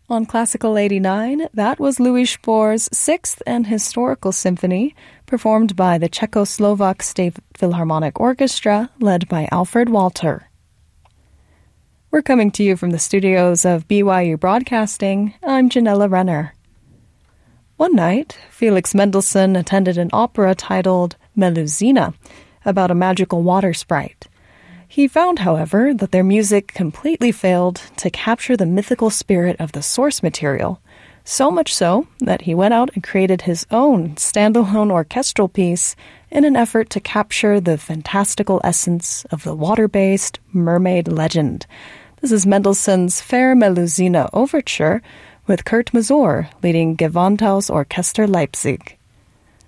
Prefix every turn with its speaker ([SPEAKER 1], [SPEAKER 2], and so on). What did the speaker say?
[SPEAKER 1] On Classical 89, that was Louis Spohr's Sixth and Historical Symphony, performed by the Czechoslovak State Philharmonic Orchestra, led by Alfred Walter. We're coming to you from the studios of BYU Broadcasting. I'm Janella Renner. One night, Felix Mendelssohn attended an opera titled Melusina, about a magical water sprite. He found, however, that their music completely failed to capture the mythical spirit of the source material, so much so that he went out and created his own standalone orchestral piece in an effort to capture the fantastical essence of the water-based mermaid legend. This is Mendelssohn's Fair Melusina Overture, with Kurt Masur leading Gewandhaus Orchester Leipzig.